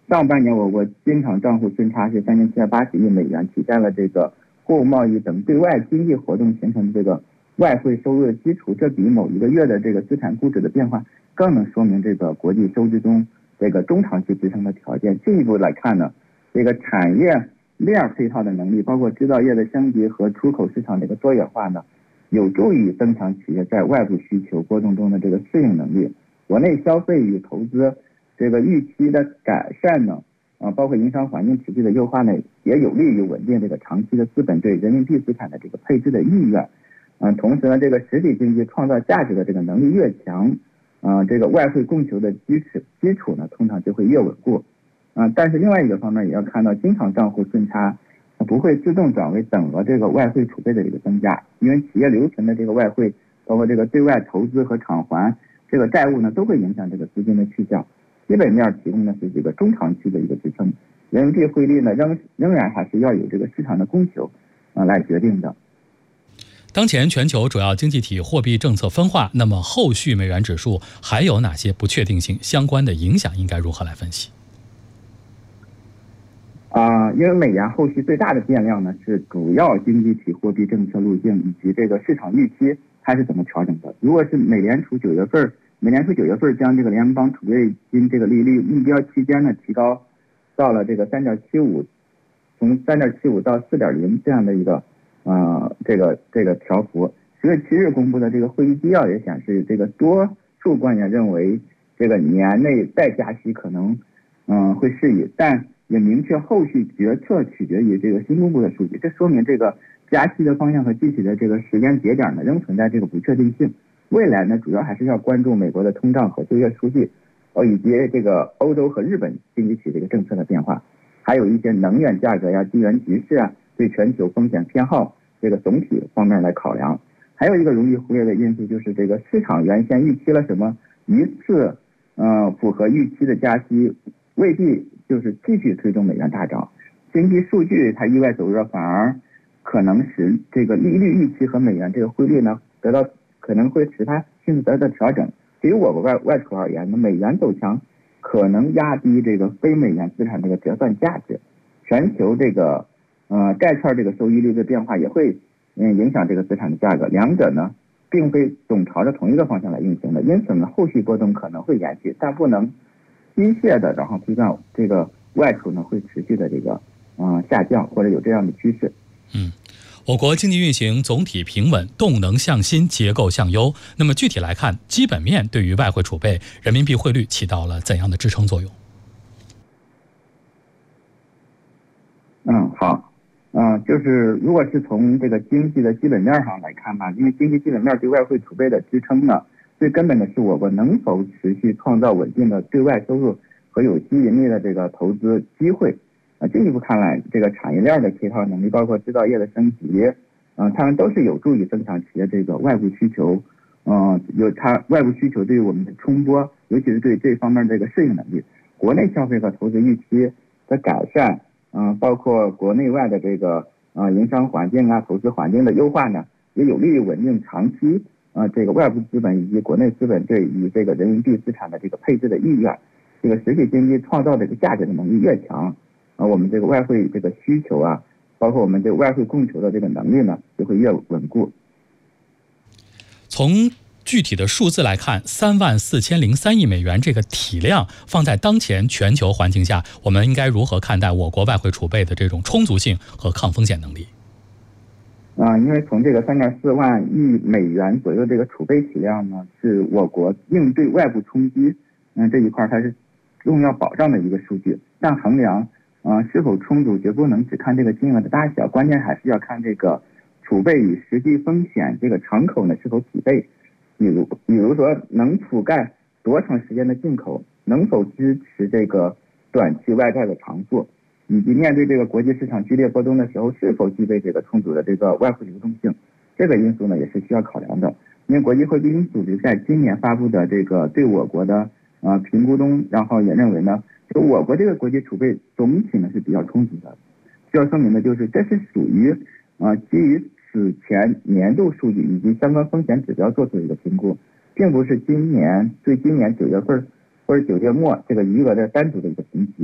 上半年我国经常账户顺差是3780亿美元，体现了这个货物贸易等对外经济活动形成的这个外汇收入的基础。这比某一个月的这个资产估值的变化更能说明这个国际收支中这个中长期支撑的条件。进一步来看呢，这个产业链配套的能力，包括制造业的升级和出口市场的一个多元化呢，有助于增强企业在外部需求波动中的这个适应能力。国内消费与投资这个预期的改善呢，包括营商环境持续的优化呢，也有利于稳定这个长期的资本对人民币资产的这个配置的意愿。同时呢，这个实体经济创造价值的这个能力越强，这个外汇供求的基础呢，通常就会越稳固。但是另外一个方面也要看到，经常账户顺差不会自动转为等额这个外汇储备的这个增加，因为企业留存的这个外汇，包括这个对外投资和偿还这个债务呢，都会影响这个资金的去向。基本面提供的是这个中长期的一个支撑，人民币汇率呢仍然还是要有这个市场的供求来决定的。 当前全球主要经济体货币政策分化，那么后续美元指数还有哪些不确定性？相关的影响应该如何来分析？ 因为美元后续最大的变量呢是主要经济体货币政策路径以及这个市场预期它是怎么调整的。如果是美联储9月份将这个联邦储备金这个利率目标期间呢提高到了这个3.75，从3.75到4.0这样的一个这个调幅。10月7日公布的这个会议纪要也显示，这个多数官员认为这个年内再加息可能会适宜，但也明确后续决策取决于这个新公布的数据。这说明这个加息的方向和具体的这个时间节点呢仍存在这个不确定性。未来呢，主要还是要关注美国的通胀和就业数据，以及这个欧洲和日本经济体这个政策的变化，还有一些能源价格呀、地缘局势啊、对全球风险偏好这个总体方面来考量。还有一个容易忽略的因素就是这个市场原先预期了什么，一次符合预期的加息未必就是继续推动美元大涨。经济数据它意外走弱，反而可能使这个利率预期和美元这个汇率呢可能会使它迅速得到调整。对于我国外储而言呢，美元走强可能压低这个非美元资产这个折算价值，全球这个债券这个收益率的变化也会影响这个资产的价格，两者呢并非总朝着同一个方向来运行的，因此呢后续波动可能会延续，但不能机械的然后推断这个外储呢会持续的这个下降或者有这样的趋势。 我国经济运行总体平稳，动能向新，结构向优。那么具体来看，基本面对于外汇储备、人民币汇率起到了怎样的支撑作用？ 好，就是如果是从这个经济的基本面上来看吧，因为经济基本面对外汇储备的支撑呢，最根本的是我国能否持续创造稳定的对外收入和有吸引力的这个投资机会。进一步看来，这个产业链的配套能力，包括制造业的升级，它们都是有助于增强企业这个外部需求，外部需求对于我们的冲波，尤其是对这方面这个适应能力。国内消费和投资预期的改善，包括国内外的这个营商环境啊、投资环境的优化呢，也有利于稳定长期这个外部资本以及国内资本对于这个人民币资产的这个配置的意愿。这个实体经济创造这个价值的能力越强，我们这个外汇这个需求啊，包括我们这个外汇供求的这个能力呢，就会越稳固。 从具体的数字来看，34003亿美元这个体量放在当前全球环境下，我们应该如何看待我国外汇储备的这种充足性和抗风险能力？ 因为从这个3.4万亿美元左右这个储备体量呢，是我国应对外部冲击这一块它是重要保障的一个数据。但衡量是否充足，绝不能只看这个金额的大小，关键还是要看这个储备与实际风险这个敞口呢是否匹配。比如说能覆盖多长时间的进口，能否支持这个短期外债的偿付，以及面对这个国际市场剧烈波动的时候，是否具备这个充足的这个外汇流动性。这个因素呢也是需要考量的。因为国际货币基金组织在今年发布的这个对我国的评估中，然后也认为呢，就我国这个国际储备总体呢是比较充足的。需要说明的就是，这是属于基于此前年度数据以及相关风险指标做出的一个评估，并不是对今年9月份或者9月末这个余额的单独的一个评级。